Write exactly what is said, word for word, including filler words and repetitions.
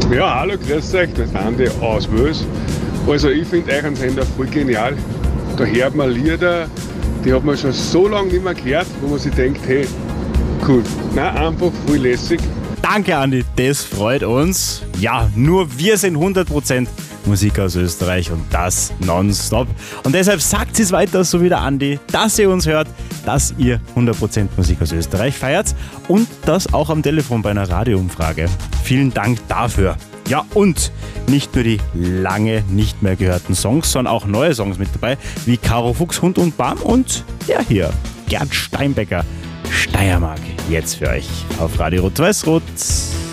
Ja, hallo, grüß euch, das ist Andi aus Wels. Also ich finde euren Sender voll genial. Da hört man Lieder, die hat man schon so lange nicht mehr gehört, wo man sich denkt, hey, cool. Nein, einfach voll lässig. Danke, Andi, das freut uns. Ja, nur wir sind hundert Prozent Musik aus Österreich und das nonstop. Und deshalb sagt es weiter, so wie der Andi, dass ihr uns hört, dass ihr hundert Prozent Musik aus Österreich feiert und das auch am Telefon bei einer Radioumfrage. Vielen Dank dafür. Ja, und nicht nur die lange nicht mehr gehörten Songs, sondern auch neue Songs mit dabei, wie Karo Fuchs, Hund und Bam und der hier, Gerd Steinbecker, Steiermark, jetzt für euch auf Radio Rot-Weiß-Rot.